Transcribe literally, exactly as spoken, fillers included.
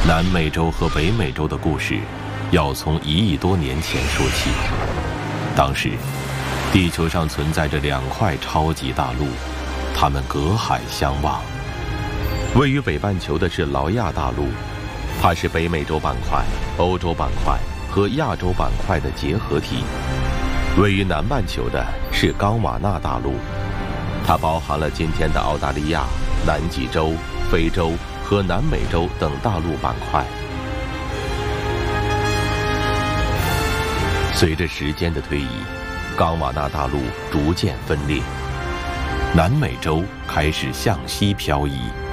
南美洲和北美洲的故事，要从一亿多年前说起。当时，地球上存在着两块超级大陆，它们隔海相望。位于北半球的是劳亚大陆，它是北美洲板块、欧洲板块和亚洲板块的结合体。位于南半球的是冈瓦纳大陆，它包含了今天的澳大利亚、南极洲、非洲和南美洲等大陆板块。随着时间的推移，冈瓦纳大陆逐渐分裂，南美洲开始向西漂移。